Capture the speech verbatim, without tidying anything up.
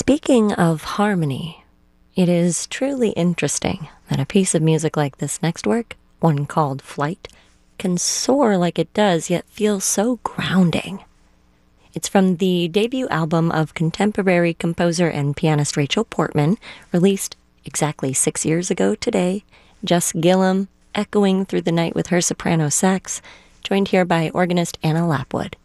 Speaking of harmony, it is truly interesting that a piece of music like this next work, one called Flight, can soar like it does, yet feel so grounding. It's from the debut album of contemporary composer and pianist Rachel Portman, released exactly six years ago today. Jess Gillum, echoing through the night with her soprano sax, joined here by organist Anna Lapwood.